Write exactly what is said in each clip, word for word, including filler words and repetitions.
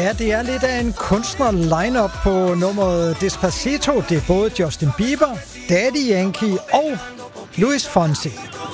Ja, det er lidt af en kunstner-line-up på nummeret Despacito. Det er både Justin Bieber, Daddy Yankee og Luis Fonsi.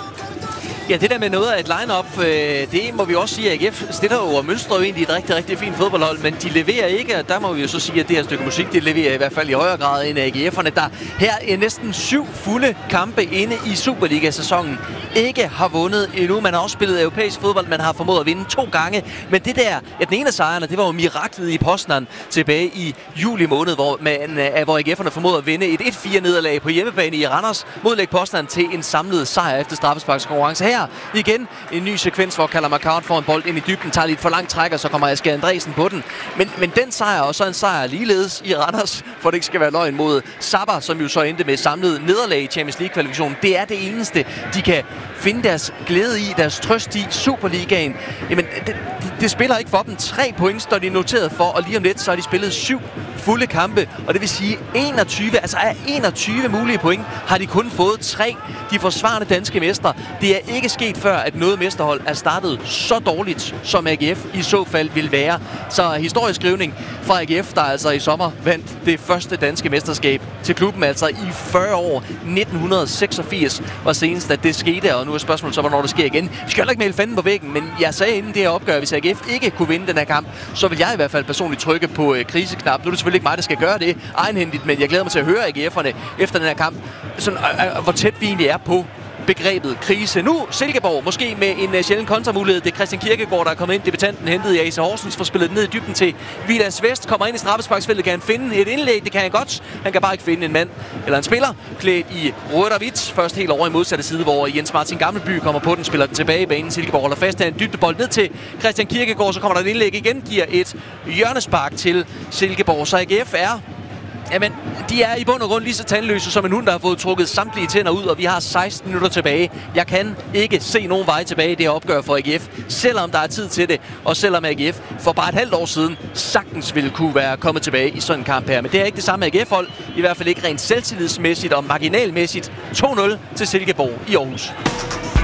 Ja, det der med noget af et line-up, øh, det må vi også sige, at A G F stiller jo og mønstrer jo egentlig et rigtig, rigtig fint fodboldhold, men de leverer ikke, og der må vi jo så sige, at det her stykke musik, det leverer i hvert fald i højere grad end A G F'erne, der her er næsten syv fulde kampe inde i Superliga-sæsonen ikke har vundet endnu. Man har også spillet europæisk fodbold, man har formået at vinde to gange, men det der, ja, den ene af sejrene, det var jo miraklet i Poznan tilbage i juli måned, hvor, man, hvor A G F'erne formåede at vinde et et fire nederlag på hjemmebane i Randers mod Lech Poznan til en samlet sejr efter straffesparkskonkurrence. Her igen en ny sekvens, hvor Callum McCart får en bold ind i dybden, tager lidt for langt træk, og så kommer Asger Andresen på den. Men, men den sejr, og så en sejr ligeledes i Randers, for det ikke skal være løgn, mod Sabah, som jo så endte med samlet nederlag i Champions League-kvalifikationen. Det er det eneste, de kan finde deres glæde i, deres trøst i Superligaen. Jamen, det, det spiller ikke for dem. Tre point står de noteret for, og lige om lidt, så har de spillet syv fulde kampe, og det vil sige enogtyve, altså af enogtyve mulige point, har de kun fået tre. De forsvarende danske mestre. Det er ikke sket før, at noget mesterhold er startet så dårligt, som A G F i så fald vil være. Så historieskrivning fra A G F, der altså i sommer vandt det første danske mesterskab til klubben, altså i fyrre år. nitten seksogfirs var senest, at det skete, og nu er spørgsmålet så, hvornår det sker igen. Vi skal heller ikke male fanden på væggen, men jeg sagde inden det her opgør, hvis A G F ikke kunne vinde den her kamp, så vil jeg i hvert fald personligt trykke på øh, kriseknap. Nu er det selvfølgelig ikke mig, der skal gøre det egenhændigt, men jeg glæder mig til at høre A G F'erne efter den her kamp, sådan, øh, øh, hvor tæt vi egentlig er på begrebet krise. Nu Silkeborg, måske med en uh, sjælden kontramulighed. Det er Christian Kirkegaard, der er kommet ind. Debutanten hentet i A C Horsens, får spillet ned i dybden til Vilas Vest. Kommer ind i straffesparksfeltet, kan han finde et indlæg. Det kan han godt. Han kan bare ikke finde en mand eller en spiller klædt i rødt og hvidt. Først helt over i modsatte side, hvor Jens Martin Gammelby kommer på den, spiller den tilbage i banen. Silkeborg holder fast af en dybdebold ned til Christian Kirkegaard. Så kommer der et indlæg igen, giver et hjørnespark til Silkeborg. Så A G F er Jamen, de er i bund og grund lige så tandløse som en hund, der har fået trukket samtlige tænder ud, og vi har seksten minutter tilbage. Jeg kan ikke se nogen vej tilbage i det her opgør for A G F, selvom der er tid til det, og selvom A G F for bare et halvt år siden sagtens ville kunne være kommet tilbage i sådan en kamp her. Men det er ikke det samme A G F-hold, i hvert fald ikke rent selvtillidsmæssigt og marginalmæssigt. to nul til Silkeborg i Aarhus.